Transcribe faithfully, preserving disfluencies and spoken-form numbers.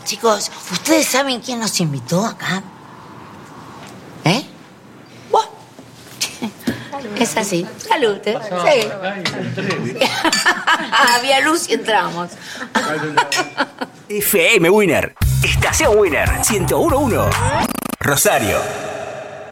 Chicos, ¿ustedes saben quién nos invitó acá? ¿Eh? ¿Vos? Es así. Salud. ¿eh? Sí. Había luz y entramos. F M Winner. Estación Winner. ciento uno punto uno. Rosario.